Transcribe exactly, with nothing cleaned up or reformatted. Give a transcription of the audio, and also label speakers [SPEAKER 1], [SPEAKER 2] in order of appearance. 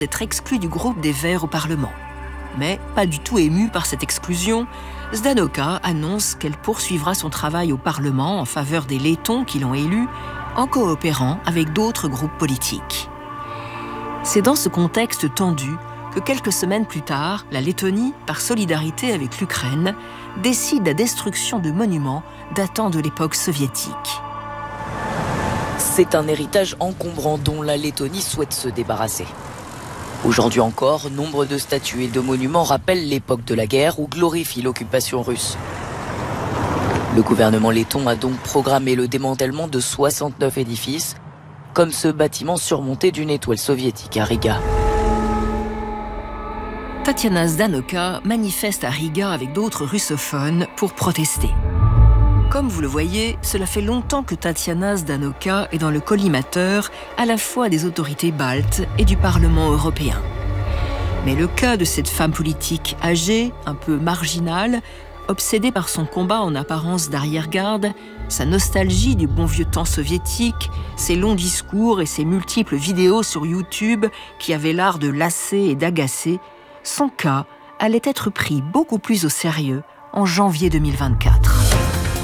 [SPEAKER 1] d'être exclu du groupe des Verts au Parlement. Mais, pas du tout émue par cette exclusion, Ždanoka annonce qu'elle poursuivra son travail au Parlement en faveur des Lettons qui l'ont élue, en coopérant avec d'autres groupes politiques. C'est dans ce contexte tendu que quelques semaines plus tard, la Lettonie, par solidarité avec l'Ukraine, décide la destruction de monuments datant de l'époque soviétique.
[SPEAKER 2] C'est un héritage encombrant dont la Lettonie souhaite se débarrasser. Aujourd'hui encore, nombre de statues et de monuments rappellent l'époque de la guerre ou glorifient l'occupation russe. Le gouvernement letton a donc programmé le démantèlement de soixante-neuf édifices, comme ce bâtiment surmonté d'une étoile soviétique à Riga.
[SPEAKER 1] Tatiana Ždanoka manifeste à Riga avec d'autres russophones pour protester. Comme vous le voyez, cela fait longtemps que Tatiana Ždanoka est dans le collimateur à la fois des autorités baltes et du Parlement européen. Mais le cas de cette femme politique âgée, un peu marginale, obsédée par son combat en apparence d'arrière-garde, sa nostalgie du bon vieux temps soviétique, ses longs discours et ses multiples vidéos sur YouTube qui avaient l'art de lasser et d'agacer, son cas allait être pris beaucoup plus au sérieux en janvier deux mille vingt-quatre.